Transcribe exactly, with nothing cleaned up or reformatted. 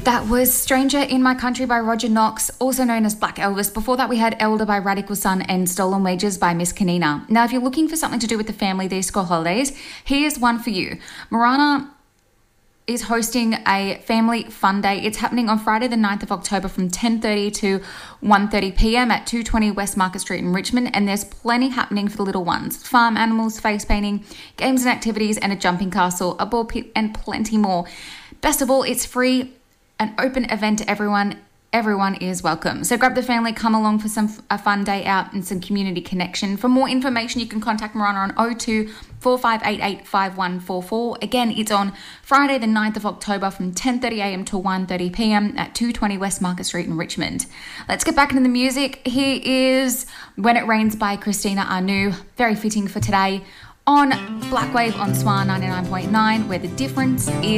That was Stranger in My Country by Roger Knox, also known as Black Elvis. Before that, we had Elder by Radical Sun and Stolen Wages by Miss Kanina. Now, if you're looking for something to do with the family these school holidays, here's one for you. Marana is hosting a family fun day. It's happening on Friday the ninth of October from ten thirty to one thirty p.m. at two twenty West Market Street in Richmond, and there's plenty happening for the little ones. Farm animals, face painting, games and activities, and a jumping castle, a ball pit, and plenty more. Best of all, it's free, an open event to everyone. Everyone is welcome. So grab the family, come along for some a fun day out and some community connection. For more information, you can contact Marana on oh two, four five eight eight, five one four four. Again, it's on Friday the ninth of October from ten thirty a.m. to one thirty p.m. at two twenty West Market Street in Richmond. Let's get back into the music. Here is When It Rains by Christina Anu. Very fitting for today on Black Wave on Swan ninety-nine point nine, where the difference is